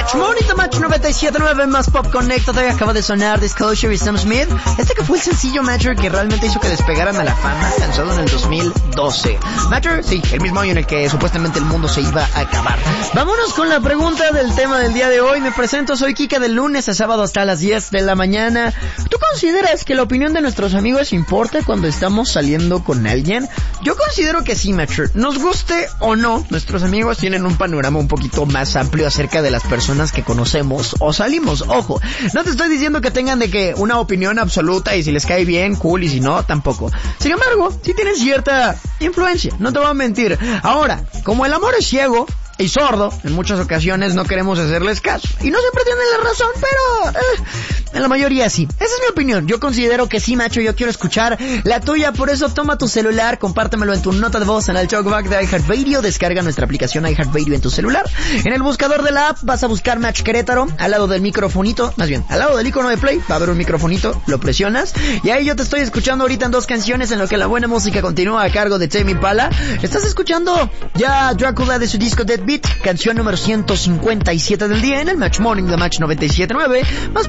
Match Morning, The Match 97.9 más Pop Connected. Acaba de sonar Disclosure y Sam Smith. Que fue el sencillo Matter que realmente hizo que despegaran a la fama, lanzado en el 2012. Matter, sí, el mismo año en el que supuestamente el mundo se iba a acabar. Vámonos con la pregunta del tema del día de hoy. Me presento, soy Kika, de lunes a sábado hasta las 10 de la mañana. ¿Tú consideras que la opinión de nuestros amigos importa cuando estamos saliendo con alguien? Yo considero que sí, Matter. Nos guste o no, nuestros amigos tienen un panorama un poquito más amplio acerca de las personas que conocemos o salimos. Ojo, no te estoy diciendo que tengan de que una opinión absoluta y si les cae bien, cool, y si no, tampoco. Sin embargo, sí tienen cierta influencia, no te voy a mentir. Ahora, como el amor es ciego y sordo, en muchas ocasiones no queremos hacerles caso. Y no siempre tienen la razón, pero en la mayoría sí. Esa es mi opinión. Yo considero que sí, macho. Yo quiero escuchar la tuya. Por eso toma tu celular, compártemelo en tu nota de voz en el talkback de iHeartRadio. Descarga nuestra aplicación iHeartRadio en tu celular. En el buscador de la app vas a buscar Match Querétaro. Al lado del microfonito, más bien, al lado del icono de play va a haber un microfonito. Lo presionas. Y ahí yo te estoy escuchando ahorita en 2 canciones, en lo que la buena música continúa a cargo de Tame Impala. Estás escuchando ya Drácula de su disco Dead Beat, canción número 157 del día en el Match Morning de Match 97.9. Más